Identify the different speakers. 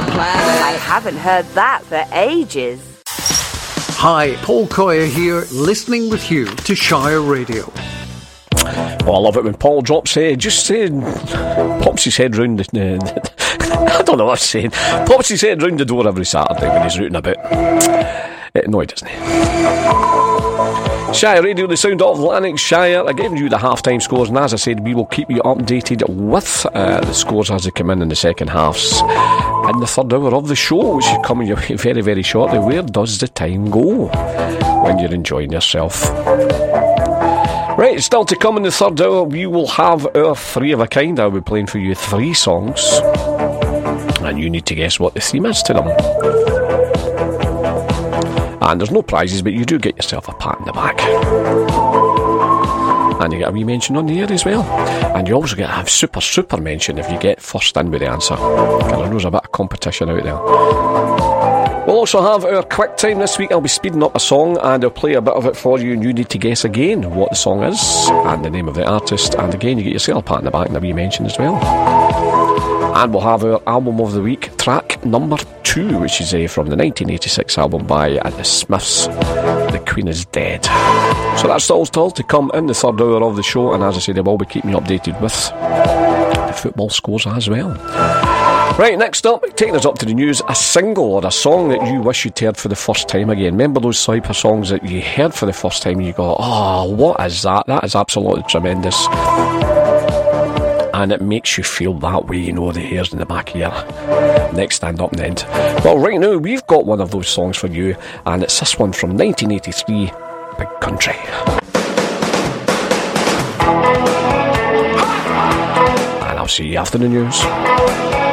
Speaker 1: planet. I haven't heard that for ages.
Speaker 2: Hi, Paul Coyer here, listening with you to Shire Radio.
Speaker 3: Well, I love it when Paul drops pops his head round the I don't know what I'm saying. Pops his head round the door every Saturday when he's rooting about. No, he doesn't. Shire Radio, the sound of Lanarkshire. I gave you the half-time scores, and as I said, we will keep you updated with the scores as they come in the second halves and the third hour of the show, which is coming your way very, very shortly. Where does the time go when you're enjoying yourself? Right, still to come in the third hour, we will have our three of a kind. I'll be playing for you 3 songs, and you need to guess what the theme is to them. And there's no prizes, but you do get yourself a pat in the back. And you get a wee mention on the air as well. And you also get a super mention if you get first in with the answer. Because I know there's a bit of competition out there. We'll also have our quick time this week. I'll be speeding up a song and I'll play a bit of it for you, and you need to guess again what the song is and the name of the artist. And again, you get yourself a pat in the back and a wee mention as well. And we'll have our album of the week, track number 2, which is from the 1986 album by The Smiths, The Queen is Dead. So that's all still to come in the third hour of the show, and as I said, I will be keeping you updated with the football scores as well. Right, next up, taking us up to the news, a single or a song that you wish you'd heard for the first time again. Remember those type of songs that you heard for the first time and you go, oh, what is that? That is absolutely tremendous. And it makes you feel that way, you know, the hairs in the back of your neck stand up and end. Well, right now, we've got one of those songs for you, and it's this one from 1983, Big Country. And I'll see you after the news.